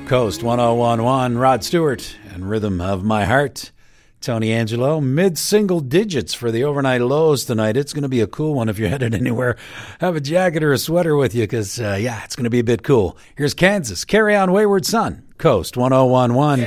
Coast 1011, Rod Stewart and Rhythm of My Heart. Tony Angelo, mid-single digits for the overnight lows tonight. It's going to be a cool one if you're headed anywhere. Have a jacket or a sweater with you because, it's going to be a bit cool. Here's Kansas, Carry On Wayward Son, Coast 1011.